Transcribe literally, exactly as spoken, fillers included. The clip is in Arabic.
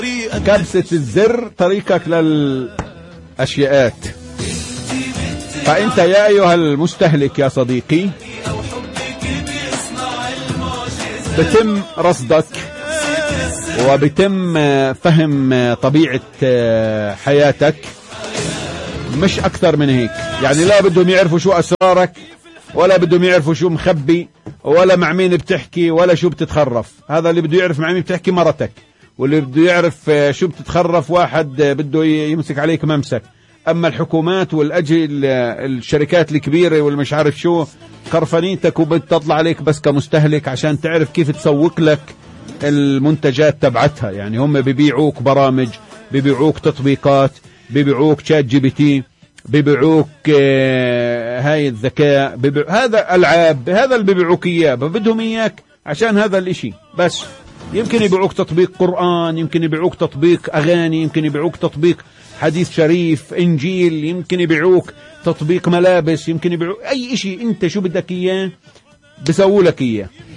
كبسة الزر طريقك للأشياءات. فأنت يا أيها المستهلك يا صديقي بتم رصدك وبتم فهم طبيعة حياتك، مش أكثر من هيك. يعني لا بدهم يعرفوا شو أسرارك، ولا بدهم يعرفوا شو مخبي، ولا مع مين بتحكي، ولا شو بتتخرف. هذا اللي بده يعرف مع مين بتحكي مرتك، واللي بده يعرف شو بتتخرف واحد بده يمسك عليك ممسك. أما الحكومات والأجل الشركات الكبيرة والمش عارف شو خرفانيتك، وبتطلع عليك بس كمستهلك عشان تعرف كيف تسوق لك المنتجات تبعتها. يعني هم بيبيعوك برامج، بيبيعوك تطبيقات، بيبيعوك شات جي بي تي، بيبيعوك آه هاي الذكاء، بيبيع هذا ألعاب، هذا اللي بيبيعوك إياه. بدهم إياك عشان هذا الإشي بس. يمكن يبيعوك تطبيق قرآن، يمكن يبيعوك تطبيق أغاني، يمكن يبيعوك تطبيق حديث شريف إنجيل، يمكن يبيعوك تطبيق ملابس، يمكن يبيعوك أي إشي. أنت شو بدك إياه بسووا لك إياه.